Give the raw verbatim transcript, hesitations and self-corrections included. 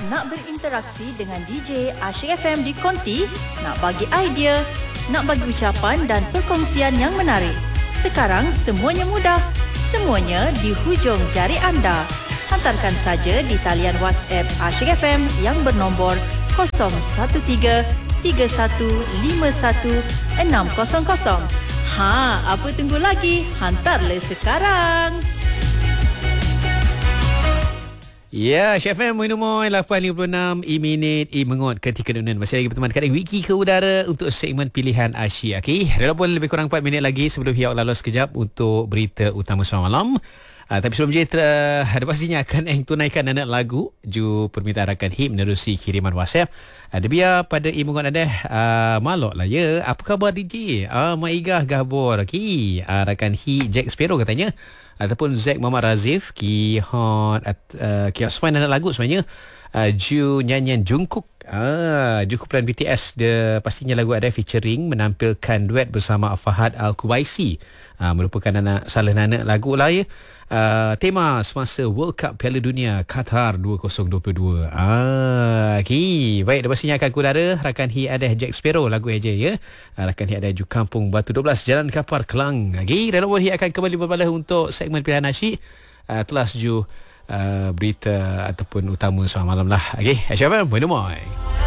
Nak berinteraksi dengan D J Asyik F M di Konti? Nak bagi idea? Nak bagi ucapan dan perkongsian yang menarik? Sekarang semuanya mudah. Semuanya di hujung jari anda. Hantarkan saja di talian WhatsApp Asyik F M yang bernombor kosong satu tiga tiga satu lima satu enam kosong kosong. Ha, apa tunggu lagi? Hantarlah sekarang. Ya, Chef M Minumoi lapan lima puluh enam I minit I mengot ketika dunia masih lagi berteman kat Wiki ke udara untuk segmen pilihan Asia. Okey, walaupun lebih kurang empat minit lagi sebelum hiak lalu sekejap untuk berita utama semalam malam. Uh, tapi sebelum je uh, ada pastinya akan eng tunaikan anak lagu ju permintaan rakan Hi menerusi kiriman WhatsApp. Ada uh, biar pada I mengot ada uh, malok lah ya. Apa khabar D J? Ah uh, maigah gabor. Okey, uh, rakan Hi Jack Sparrow katanya ataupun Zack Muhammad Razif ki hot uh, ki hot spine anak lagu sebenarnya uh, ju nyanyian Jungkook ah Jungkook plan B T S dia pastinya lagu ada featuring menampilkan duet bersama Fahad Al-Kubaisi uh, merupakan anak salah anak lagu lah ya. Uh, tema semasa World Cup Piala Dunia Qatar dua ribu dua puluh dua. Ah, okay. Baik, dah pastinya akan kudara rakan Hi ada Jack Sparrow lagu aja ya. Uh, rakan Hi ada ju Kampung Batu dua belas Jalan Kapar Kelang. Okay, dan Hi akan kembali berbalas untuk segmen pilihan asyik. Uh, telah seju uh, berita ataupun utama semalam malam lah. Okay, Asyik apa? Minumoi.